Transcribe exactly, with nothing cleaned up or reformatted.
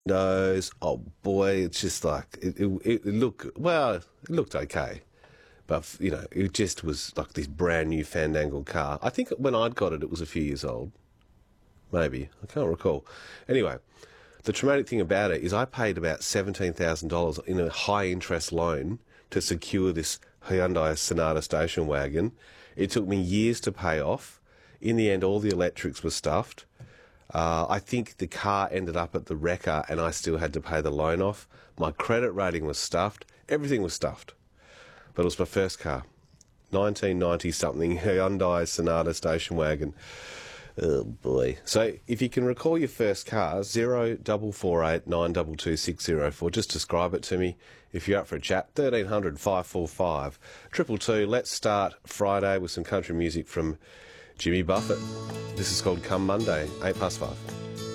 nose. Oh boy, it's just like it. It, it looked well. It looked okay, but you know, it just was like this brand new fandangled car. I think when I'd got it, it was a few years old. Maybe I can't recall. Anyway, the traumatic thing about it is I paid about seventeen thousand dollars in a high interest loan to secure this Hyundai Sonata station wagon. It took me years to pay off. In the end, all the electrics were stuffed. Uh, I think the car ended up at the wrecker and I still had to pay the loan off. My credit rating was stuffed. Everything was stuffed. But it was my first car. nineteen ninety something Hyundai Sonata station wagon. Oh boy. So if you can recall your first car, zero double four eight nine two two six zero four, just describe it to me. If you're up for a chat, thirteen hundred five four five. Triple two, let's start Friday with some country music from Jimmy Buffett. This is called Come Monday, eight past five.